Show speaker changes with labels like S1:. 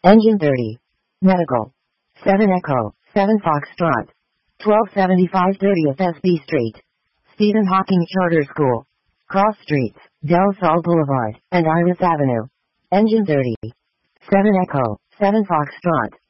S1: Engine 30. Medical. 7 Echo, 7 Foxtrot. 1275 30th SB Street. Stephen Hawking Charter School. Cross Streets, Del Sol Boulevard, and Iris Avenue. Engine 30. 7 Echo, 7 Foxtrot.